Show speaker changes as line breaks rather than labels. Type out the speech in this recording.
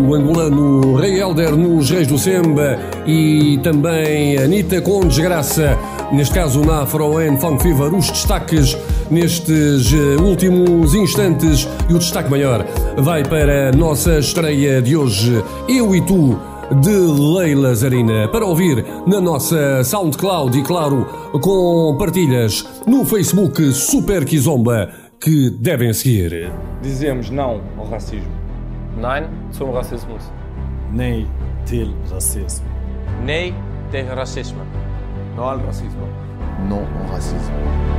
O angolano Rei Helder nos Reis do Semba e também Anitta com Desgraça, neste caso na Afro-N Funk Fever, os destaques nestes últimos instantes. E o destaque maior vai para a nossa estreia de hoje, Eu e Tu, de Leila Zarina, para ouvir na nossa SoundCloud e, claro, com partilhas no Facebook Super Kizomba, que devem seguir.
Dizemos não ao racismo.
Nein zum Rassismus.
Nee till rasism.
Nee tegen racisme.
No al racismo.
Non au racisme.